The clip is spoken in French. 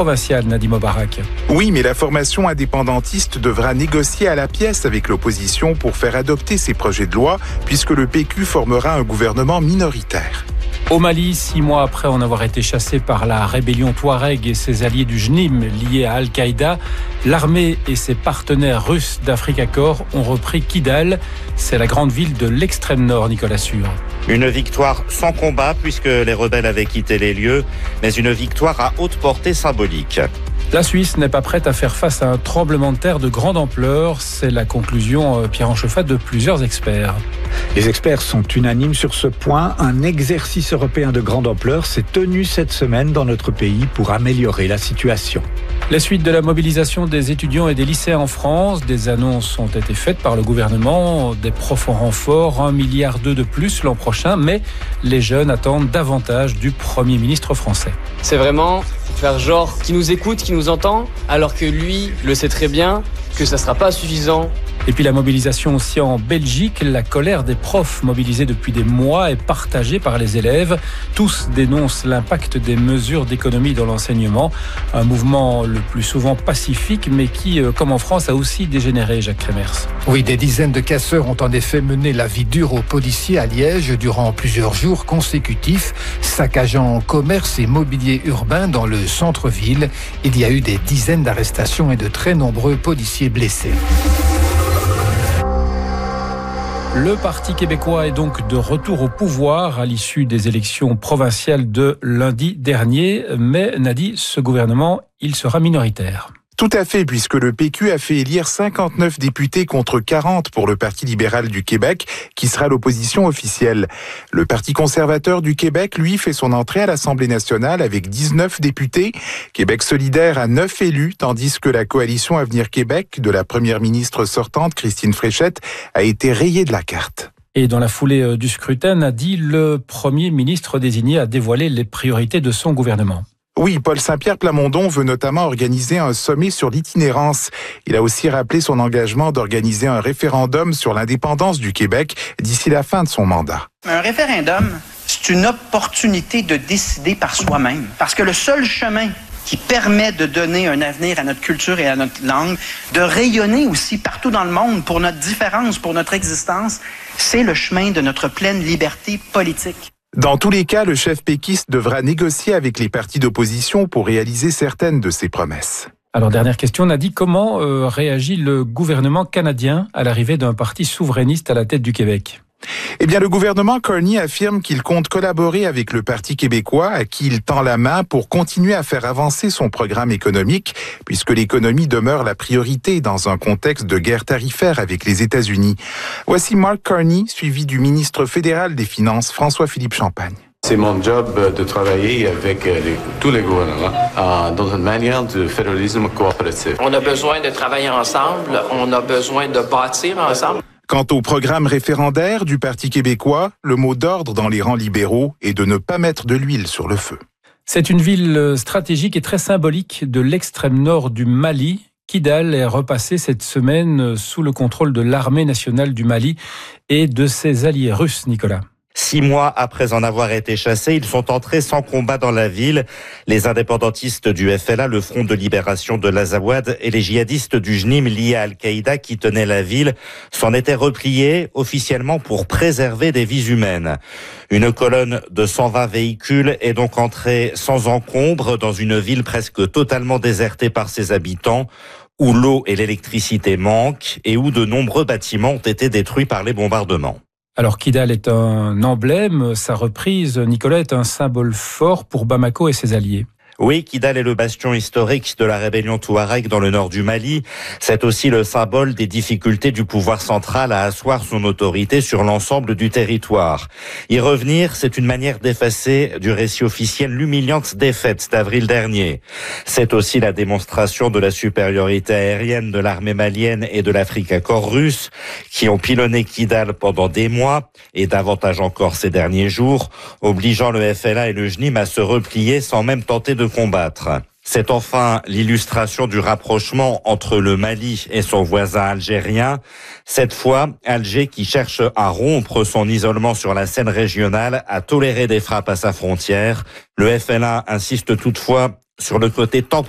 provinciale, Nadim Obarak. Oui, mais la formation indépendantiste devra négocier à la pièce avec l'opposition pour faire adopter ces projets de loi, puisque le PQ formera un gouvernement minoritaire. Au Mali, 6 mois après en avoir été chassé par la rébellion Touareg et ses alliés du JNIM liés à Al-Qaïda, l'armée et ses partenaires russes d'Africa Corps ont repris Kidal. C'est la grande ville de l'extrême nord, Nicolas Sûr. Une victoire sans combat puisque les rebelles avaient quitté les lieux, mais une victoire à haute portée symbolique. La Suisse n'est pas prête à faire face à un tremblement de terre de grande ampleur. C'est la conclusion, Pierre Anchefat, de plusieurs experts. Les experts sont unanimes sur ce point. Un exercice européen de grande ampleur s'est tenu cette semaine dans notre pays pour améliorer la situation. La suite de la mobilisation des étudiants et des lycéens en France, des annonces ont été faites par le gouvernement, des profs en renfort, 1,2 milliard de plus l'an prochain, mais les jeunes attendent davantage du Premier ministre français. C'est vraiment faire genre qui nous écoute, qui nous entend, alors que lui le sait très bien que ça ne sera pas suffisant. Et puis la mobilisation aussi en Belgique, la colère des profs mobilisés depuis des mois est partagée par les élèves. Tous dénoncent l'impact des mesures d'économie dans l'enseignement. Un mouvement le plus souvent pacifique, mais qui, comme en France, a aussi dégénéré, Jacques Kremers. Oui, des dizaines de casseurs ont en effet mené la vie dure aux policiers à Liège durant plusieurs jours consécutifs, saccageant commerce et mobilier urbain dans le centre-ville. Il y a eu des dizaines d'arrestations et de très nombreux policiers blessés. Le Parti québécois est donc de retour au pouvoir à l'issue des élections provinciales de lundi dernier. Mais Nadi, ce gouvernement, il sera minoritaire. Tout à fait, puisque le PQ a fait élire 59 députés contre 40 pour le Parti libéral du Québec, qui sera l'opposition officielle. Le Parti conservateur du Québec, lui, fait son entrée à l'Assemblée nationale avec 19 députés. Québec solidaire a 9 élus, tandis que la coalition Avenir Québec de la première ministre sortante, Christine Fréchette, a été rayée de la carte. Et dans la foulée du scrutin, Nadi, le Premier ministre désigné a dévoilé les priorités de son gouvernement. Oui, Paul Saint-Pierre Plamondon veut notamment organiser un sommet sur l'itinérance. Il a aussi rappelé son engagement d'organiser un référendum sur l'indépendance du Québec d'ici la fin de son mandat. Un référendum, c'est une opportunité de décider par soi-même. Parce que le seul chemin qui permet de donner un avenir à notre culture et à notre langue, de rayonner aussi partout dans le monde pour notre différence, pour notre existence, c'est le chemin de notre pleine liberté politique. Dans tous les cas, le chef péquiste devra négocier avec les partis d'opposition pour réaliser certaines de ses promesses. Alors, dernière question, Nadi, comment réagit le gouvernement canadien à l'arrivée d'un parti souverainiste à la tête du Québec ? Eh bien, le gouvernement Carney affirme qu'il compte collaborer avec le Parti québécois à qui il tend la main pour continuer à faire avancer son programme économique, puisque l'économie demeure la priorité dans un contexte de guerre tarifaire avec les États-Unis. Voici Mark Carney, suivi du ministre fédéral des Finances, François-Philippe Champagne. C'est mon job de travailler avec tous les gouvernements dans une manière de fédéralisme coopératif. On a besoin de travailler ensemble, on a besoin de bâtir ensemble. Quant au programme référendaire du Parti québécois, le mot d'ordre dans les rangs libéraux est de ne pas mettre de l'huile sur le feu. C'est une ville stratégique et très symbolique de l'extrême nord du Mali. Kidal est repassé cette semaine sous le contrôle de l'armée nationale du Mali et de ses alliés russes, Nicolas. 6 mois après en avoir été chassés, ils sont entrés sans combat dans la ville. Les indépendantistes du FLA, le Front de libération de l'Azawad, et les djihadistes du JNIM liés à Al-Qaïda qui tenaient la ville s'en étaient repliés officiellement pour préserver des vies humaines. Une colonne de 120 véhicules est donc entrée sans encombre dans une ville presque totalement désertée par ses habitants, où l'eau et l'électricité manquent et où de nombreux bâtiments ont été détruits par les bombardements. Alors Kidal est un emblème, sa reprise, Nicolas, est un symbole fort pour Bamako et ses alliés. Oui, Kidal est le bastion historique de la rébellion Touareg dans le nord du Mali. C'est aussi le symbole des difficultés du pouvoir central à asseoir son autorité sur l'ensemble du territoire. Y revenir, c'est une manière d'effacer du récit officiel l'humiliante défaite d'avril dernier. C'est aussi la démonstration de la supériorité aérienne de l'armée malienne et de l'Africa Corps russe, qui ont pilonné Kidal pendant des mois, et davantage encore ces derniers jours, obligeant le FLA et le JNIM à se replier sans même tenter de combattre. C'est enfin l'illustration du rapprochement entre le Mali et son voisin algérien. Cette fois, Alger, qui cherche à rompre son isolement sur la scène régionale, a toléré des frappes à sa frontière. Le FLA insiste toutefois sur le côté temporaire